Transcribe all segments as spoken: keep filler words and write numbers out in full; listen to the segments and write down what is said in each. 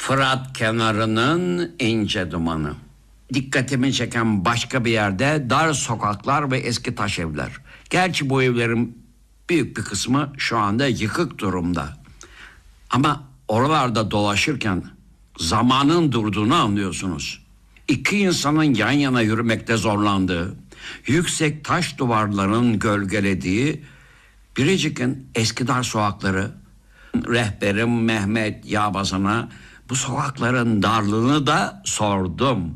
Fırat kenarının ince dumanı. Dikkatimi çeken başka bir yerde dar sokaklar ve eski taş evler. Gerçi bu evlerin büyük bir kısmı şu anda yıkık durumda. Ama oralarda dolaşırken zamanın durduğunu anlıyorsunuz. İki insanın yan yana yürümekte zorlandığı, yüksek taş duvarların gölgelediği Birecik'in eski dar sokakları. Rehberim Mehmet Yağbazan'a bu sokakların darlığını da sordum.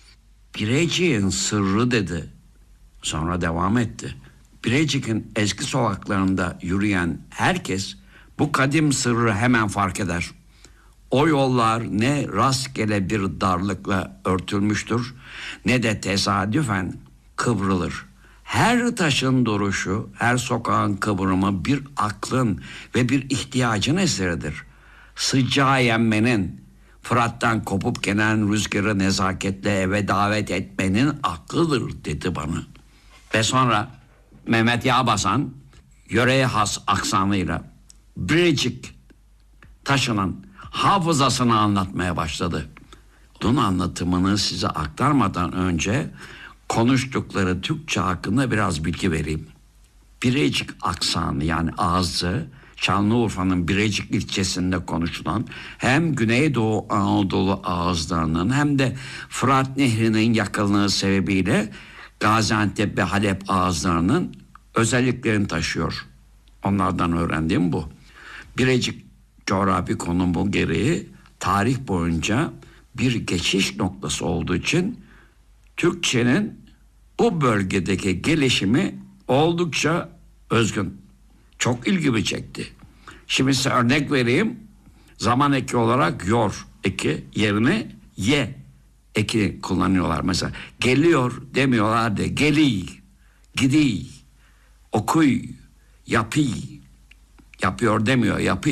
Birecik'in sırrı dedi. Sonra devam etti. Birecik'in eski sokaklarında yürüyen herkes bu kadim sırrı hemen fark eder. O yollar ne rastgele bir darlıkla örtülmüştür ne de tesadüfen kıvrılır. Her taşın duruşu, her sokağın kıvrımı bir aklın ve bir ihtiyacın eseridir. Sıcağı yenmenin, Fırat'tan kopup gelen rüzgarı nezaketle eve davet etmenin aklıdır dedi bana. Ve sonra Mehmet Yağbazan yöreye has aksanıyla Birecik taşının hafızasını anlatmaya başladı. Bunun anlatımını size aktarmadan önce konuştukları Türkçe hakkında biraz bilgi vereyim. Birecik aksanı yani ağzı Şanlıurfa'nın Birecik ilçesinde konuşulan hem Güneydoğu Anadolu ağızlarının hem de Fırat Nehri'nin yakınlığı sebebiyle Gaziantep ve Halep ağızlarının özelliklerini taşıyor. Onlardan öğrendiğim bu. Birecik coğrafi konumu gereği tarih boyunca bir geçiş noktası olduğu için Türkçenin bu bölgedeki gelişimi oldukça özgün. Çok ilgimi çekti. Şimdi size örnek vereyim. Zaman eki olarak yor eki yerine ye eki kullanıyorlar. Mesela geliyor demiyorlar de geli, gidi, okuy, yapı, yapıyor demiyor yapı,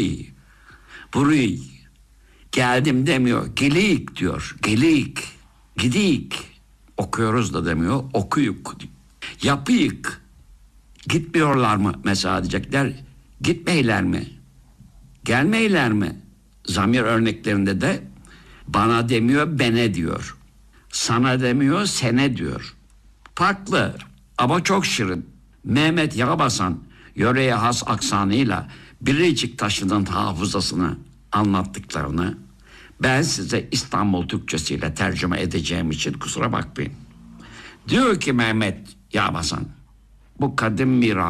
burayı, geldim demiyor gelik diyor, gelik, gidik, okuyoruz da demiyor, okuyuk, yapıyık, gitmiyorlar mı mesela diyecekler, gitmeyler mi, gelmeyler mi? Zamir örneklerinde de bana demiyor bene diyor, sana demiyor sene diyor. Farklı ama çok şirin. Mehmet Yağbazan yöreye has aksanıyla Birecik taşının hafızasını anlattıklarını ben size İstanbul Türkçesiyle tercüme edeceğim için kusura bakmayın. Diyor ki Mehmet Yağbazan, bu kadim miras